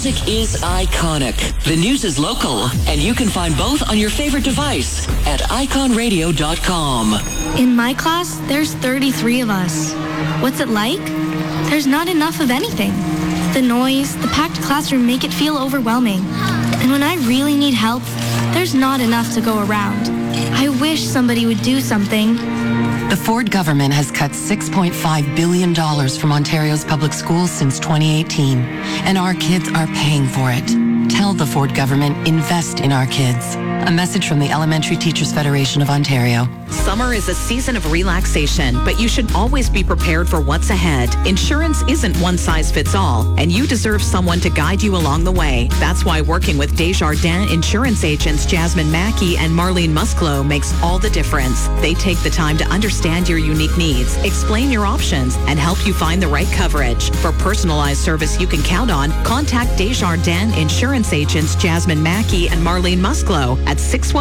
Music is iconic. The news is local, and you can find both on your favorite device at iconradio.com. In my class, there's 33 of us. What's it like? There's not enough of anything. The noise, the packed classroom make it feel overwhelming. And when I really need help, there's not enough to go around. I wish somebody would do something. The Ford government has cut $6.5 billion from Ontario's public schools since 2018, and our kids are paying for it. Tell the Ford government, invest in our kids. A message from the Elementary Teachers Federation of Ontario. Summer is a season of relaxation, but you should always be prepared for what's ahead. Insurance isn't one size fits all, and you deserve someone to guide you along the way. That's why working with Desjardins insurance agents Jasmine Mackey and Marlene Musclo makes all the difference. They take the time to understand your unique needs, explain your options, and help you find the right coverage. For personalized service you can count on, contact Desjardins insurance agents Jasmine Mackey and Marlene Musclo at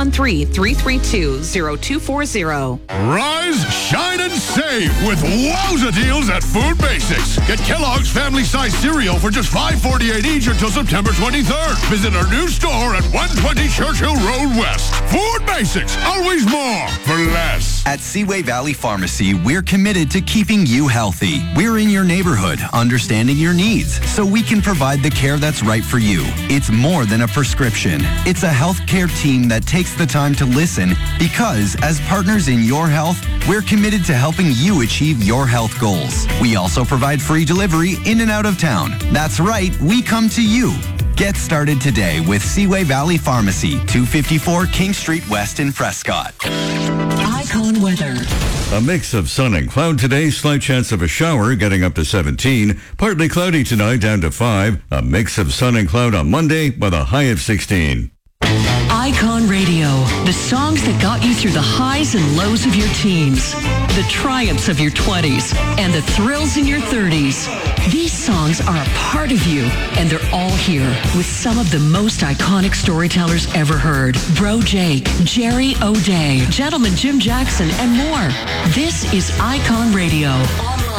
613-332-0240. Rise, shine, and save with wowza deals at Food Basics. Get Kellogg's family-sized cereal for just $5.48 each until September 23rd. Visit our new store at 120 Churchill Road West. Food Basics, always more for less. At Seaway Valley Pharmacy, we're committed to keeping you healthy. We're in your neighborhood, understanding your needs, so we can provide the care that's right for you. It's more than a prescription. It's a healthcare team that takes the time to listen because, as partners in your health, we're committed to helping you achieve your health goals. We also provide free delivery in and out of town. That's right, we come to you. Get started today with Seaway Valley Pharmacy, 254 King Street West in Prescott. Icon weather. A mix of sun and cloud today, slight chance of a shower getting up to 17. Partly cloudy tonight down to 5. A mix of sun and cloud on Monday with a high of 16. Icon Radio, the songs that got you through the highs and lows of your teens, the triumphs of your 20s, and the thrills in your 30s. These songs are a part of you, and they're all here with some of the most iconic storytellers ever heard. Bro Jake, Jerry O'Day, Gentleman Jim Jackson, and more. This is Icon Radio.